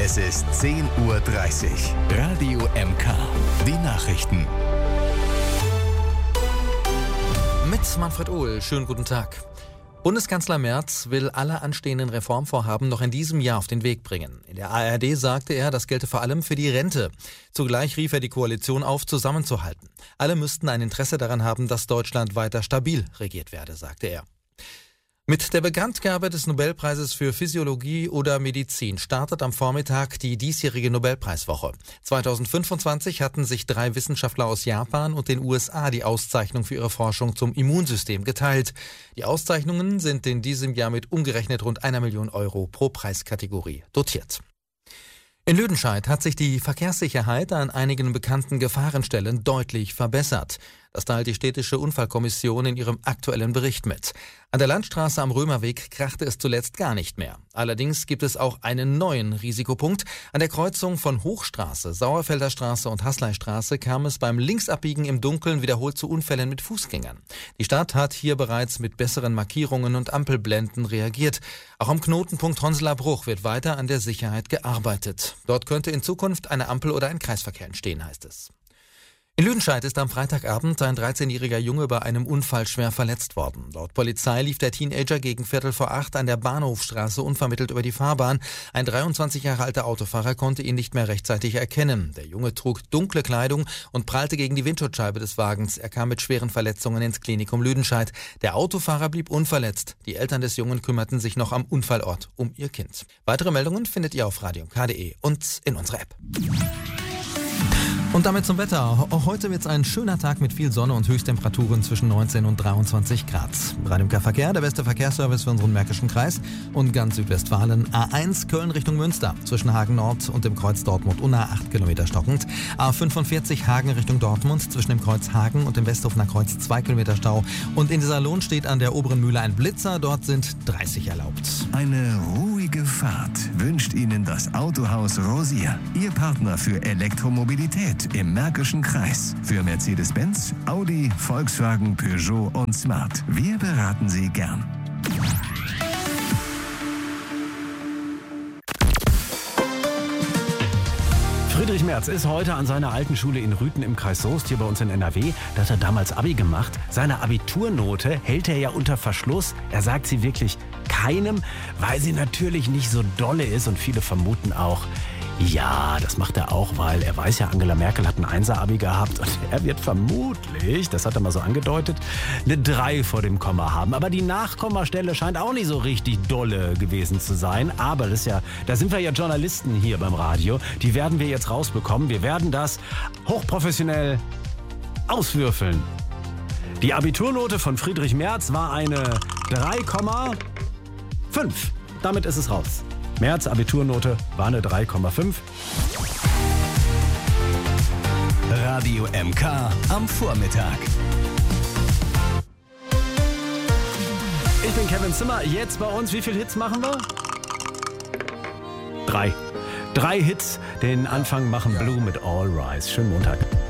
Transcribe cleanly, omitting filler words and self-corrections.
Es ist 10:30 Uhr. Radio MK. Die Nachrichten. Mit Manfred Ohl. Schönen guten Tag. Bundeskanzler Merz will alle anstehenden Reformvorhaben noch in diesem Jahr auf den Weg bringen. In der ARD sagte er, das gelte vor allem für die Rente. Zugleich rief er die Koalition auf, zusammenzuhalten. Alle müssten ein Interesse daran haben, dass Deutschland weiter stabil regiert werde, sagte er. Mit der Bekanntgabe des Nobelpreises für Physiologie oder Medizin startet am Vormittag die diesjährige Nobelpreiswoche. 2025 hatten sich 3 Wissenschaftler aus Japan und den USA die Auszeichnung für ihre Forschung zum Immunsystem geteilt. Die Auszeichnungen sind in diesem Jahr mit umgerechnet rund 1 Million Euro pro Preiskategorie dotiert. In Lüdenscheid hat sich die Verkehrssicherheit an einigen bekannten Gefahrenstellen deutlich verbessert. Das teilt die städtische Unfallkommission in ihrem aktuellen Bericht mit. An der Landstraße am Römerweg krachte es zuletzt gar nicht mehr. Allerdings gibt es auch einen neuen Risikopunkt. An der Kreuzung von Hochstraße, Sauerfelder Straße und Haßleistraße kam es beim Linksabbiegen im Dunkeln wiederholt zu Unfällen mit Fußgängern. Die Stadt hat hier bereits mit besseren Markierungen und Ampelblenden reagiert. Auch am Knotenpunkt Honseler Bruch wird weiter an der Sicherheit gearbeitet. Dort könnte in Zukunft eine Ampel oder ein Kreisverkehr entstehen, heißt es. In Lüdenscheid ist am Freitagabend ein 13-jähriger Junge bei einem Unfall schwer verletzt worden. Laut Polizei lief der Teenager gegen 7:15 an der Bahnhofstraße unvermittelt über die Fahrbahn. Ein 23 Jahre alter Autofahrer konnte ihn nicht mehr rechtzeitig erkennen. Der Junge trug dunkle Kleidung und prallte gegen die Windschutzscheibe des Wagens. Er kam mit schweren Verletzungen ins Klinikum Lüdenscheid. Der Autofahrer blieb unverletzt. Die Eltern des Jungen kümmerten sich noch am Unfallort um ihr Kind. Weitere Meldungen findet ihr auf radiomk.de und in unserer App. Und damit zum Wetter. Auch heute wird es ein schöner Tag mit viel Sonne und Höchsttemperaturen zwischen 19 und 23 Grad. Radio MK Verkehr, der beste Verkehrsservice für unseren Märkischen Kreis und ganz Südwestfalen. A1 Köln Richtung Münster zwischen Hagen Nord und dem Kreuz Dortmund-Unna 8 Kilometer stockend. A45 Hagen Richtung Dortmund zwischen dem Kreuz Hagen und dem Westhofener Kreuz 2 Kilometer Stau. Und in Iserlohn steht an der Oberen Mühle ein Blitzer. Dort sind 30 erlaubt. Eine ruhige Fahrt wünscht Ihnen das Autohaus Rosier. Ihr Partner für Elektromobilität im Märkischen Kreis. Für Mercedes-Benz, Audi, Volkswagen, Peugeot und Smart. Wir beraten Sie gern. Friedrich Merz ist heute an seiner alten Schule in Rüthen im Kreis Soest, hier bei uns in NRW. Da hat er damals Abi gemacht. Seine Abiturnote hält er ja unter Verschluss. Er sagt sie wirklich keinem, weil sie natürlich nicht so dolle ist. Und viele vermuten auch, ja, das macht er auch, weil er weiß ja, Angela Merkel hat ein 1er-Abi gehabt und er wird vermutlich, das hat er mal so angedeutet, eine 3 vor dem Komma haben. Aber die Nachkommastelle scheint auch nicht so richtig dolle gewesen zu sein. Aber das ist ja, da sind wir ja Journalisten hier beim Radio. Die werden wir jetzt rausbekommen. Wir werden das hochprofessionell auswürfeln. Die Abiturnote von Friedrich Merz war eine 3,5. Damit ist es raus. Merz Abiturnote war eine 3,5. Radio MK am Vormittag. Ich bin Kevin Zimmer, jetzt bei uns. Wie viele Hits machen wir? 3. 3 Hits. Den Anfang machen Blue mit All Rise. Schönen Montag.